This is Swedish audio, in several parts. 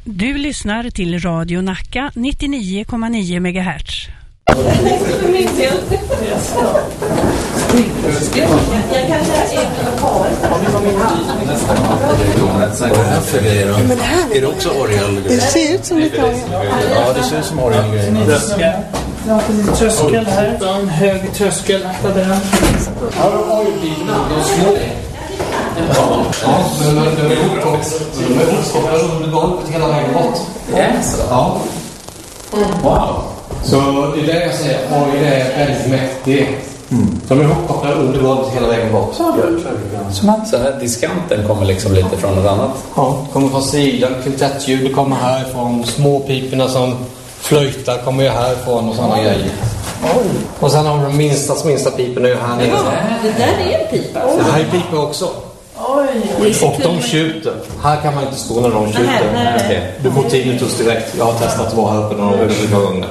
Du lyssnar till Radio Nacka 99,9 MHz. Är det också orgel? Det ser ut som lite orgel. Ja, det ser ut som orgelgrejer. Tröskel här, en hög tröskel. Här har orgelbilarna, de små. Ja, men de är ihopkopplade under golvet hela vägen bort. Ja. Wow. Så det är det jag säger, orgel är väldigt mäktig. De är ihopkopplade under golvet hela vägen bort. Så här diskanten kommer liksom lite från något annat? Ja, det kommer från sidan, kvintettljud kommer härifrån, småpiporna som flöjtar kommer ju härifrån och sådana grejer. Och sen har de minsta piporna ju här nere. Ja, det där är en pipa. Det här är pipor också. Och de tjuter. Här kan man inte stå när de tjuter. Okay. Du får tinnitus direkt. Jag har testat att vara här uppe några gånger.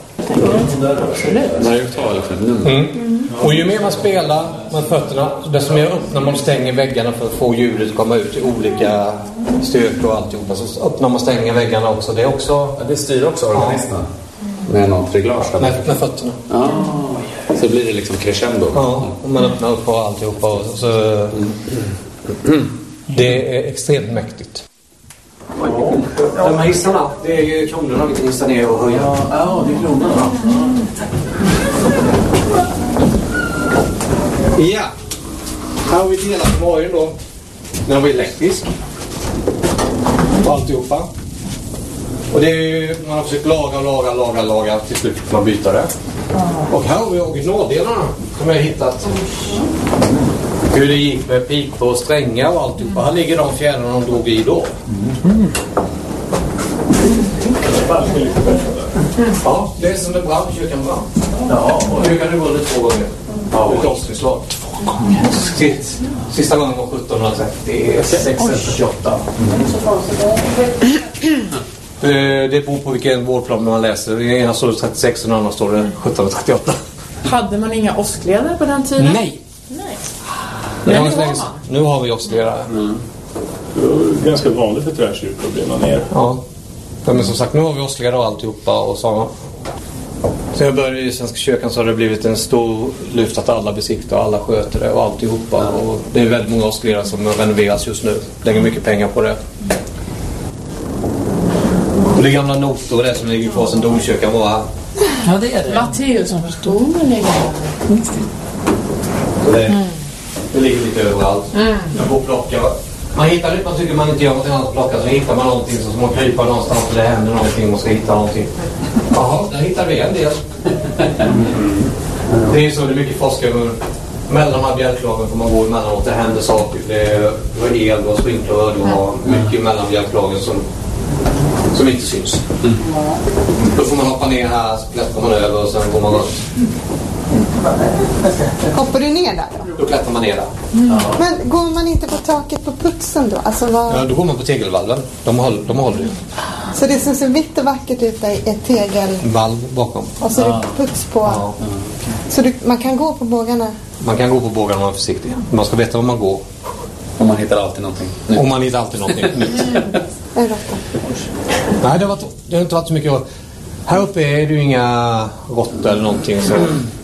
Och ju mer man spelar med fötterna, desto mer öppnar man och stänger väggarna för att få ljudet att komma ut i olika styrkor och alltihopa. Så öppnar man och stänger väggarna också. Det är också... Ja, det styr också organisterna. Med något reglage där. Med fötterna. Ja. Så blir det liksom crescendo. Ja, och man öppnar upp och alltihopa. Och så... Det är extremt mäktigt. De här hissarna, det är ju kronorna vi kan hissa ner och höja. Ja, det är kronorna. Ja, här har vi delat med orgeln då. Den var elektrisk. Och alltihopa. Och det är ju, man har försökt laga. Till slut får man byta det. Och här har vi originaldelarna som jag har hittat. Hur det gick med pipor och strängar och alltihopa. Här ligger de fjärrarna de drog i då. Ja, det är som det brann, kyrkan brann. Ja, och nu kan det gå lite 2 gånger. Ja, ett avslutslag. 2 gånger. Sista gången var 1738. Det beror på vilken vårdplan man läser. I ena står det 36 och den andra står det 1738. Hade man inga åskledare på den tiden? Nej. Nu har vi åskledare. Det är ganska vanligt för tvärkyrkor att brinna ner. Ja. Men som sagt, nu har vi åskledare och alltihopa och så. Så jag började i Svenska kyrkan så har det blivit en stor lyft att alla besiktar och alla sköter det och alltihopa. Och det är väldigt många åskledare som renoveras just nu. Lägger mycket pengar på det. Och det är gamla noter och det som ligger kvar sedan domkyrkan var här. Ja, det är det. Matteus som domen ligger här. Så det ligger lite överallt. Jag går och plockar. Man hittar det, man tycker man inte gör något annat att plocka, så hittar man någonting så man kryper någonstans och det händer någonting och ska hitta någonting. Jaha, där hittar vi en del. Det är så, det är mycket forskare mellan de här bjälklagen får man gå emellanåt, det händer saker. Det var el och sprinkler och mycket mellan bjälklagen som inte syns. Då får man hoppa ner här, så klättrar man över och sen går man runt. Hoppar du ner där då? Då klättrar man ner där. Men går man inte på taket på putsen då? Alltså Ja, då går man på tegelvalven. De håller ju. Så det som ser vitt och vackert ut är tegelvalv bakom. Och så är det puts på. Ja. Så man kan gå på bågarna? Man kan gå på bågarna om man är försiktig. Man ska veta var man går. Och man hittar alltid någonting nytt. Och man hittar alltid någonting nytt. Nej, det har inte varit så mycket. Här uppe är det ju inga råttor eller någonting så.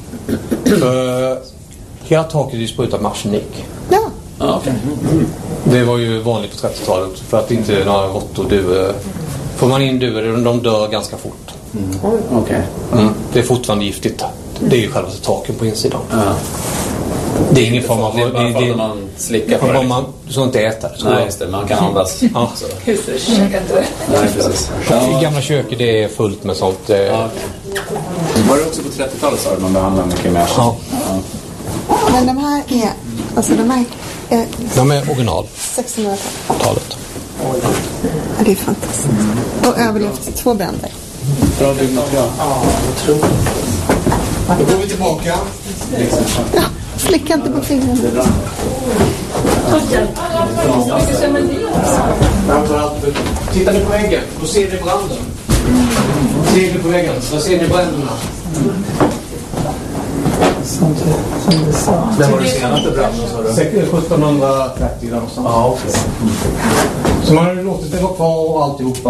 Hela taket är sprutat med arsenik. Ja. Okay. Det var ju vanligt på 30-talet för att inte några råttor dör. Får man in duvor, de dör ganska fort. Det är fortfarande giftigt. Det är ju själva taken på insidan. Det är ingen form av... Det är bara för att man slickar på det. Du ska inte äta det. Nej, just det. Man kan andas. Ja. Nej, precis. I gamla köket det är fullt med sånt. Var det också på 30-talet så man behandlar mycket mer? Ja. Men de här är... Alltså de är original. 1600-talet. Ja, det är fantastiskt. Och överlevt 2 bränder. Bra byggmaterial. Ja, jag tror det. Då går vi tillbaka. Ja, slicka inte på fingrarna. Tittar ni på väggen, då ser ni branden. Ser ni på väggen, så ser ni bränderna. Som det sa. Det var det senaste branden, sa du? 1730 någonstans. Ja, okej. Så man har låtit det vara kvar och alltihopa.